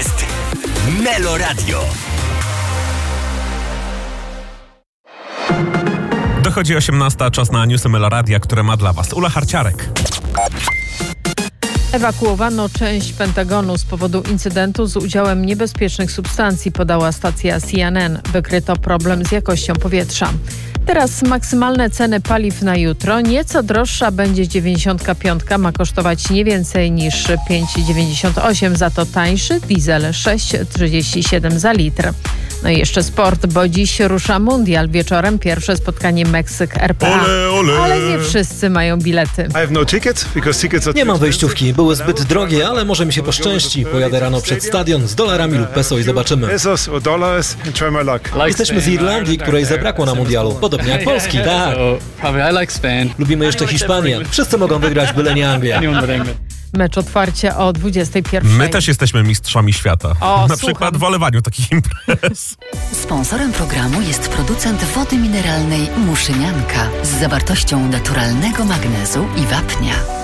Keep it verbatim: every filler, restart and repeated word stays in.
jest Melo Radio. Dochodzi osiemnasta, czas na newsy Melo Radia, które ma dla Was Ula Harciarek. Ewakuowano część Pentagonu z powodu incydentu z udziałem niebezpiecznych substancji, podała stacja C N N. Wykryto problem z jakością powietrza. Teraz maksymalne ceny paliw na jutro. Nieco droższa będzie dziewięćdziesiątka piątka, ma kosztować nie więcej niż pięć dziewięćdziesiąt osiem, za to tańszy diesel sześć trzydzieści siedem za litr. No i jeszcze sport, bo dziś rusza mundial. Wieczorem pierwsze spotkanie Meksyk-R P A. Ole, ole. Ale nie wszyscy mają bilety. Nie mam wejściówki, były zbyt drogie, ale może mi się poszczęści. Pojadę rano przed stadion z dolarami lub peso i zobaczymy. Jesteśmy z Irlandii, której zabrakło na mundialu. Podobnie jak Polski, tak. Lubimy jeszcze Hiszpanię. Wszyscy mogą wygrać, byle nie Anglia. Mecz otwarcie o dwudziestej pierwszej. My też jesteśmy mistrzami świata. O, na słucham. przykład w olewaniu takich imprez. Sponsorem programu jest producent wody mineralnej Muszynianka z zawartością naturalnego magnezu i wapnia.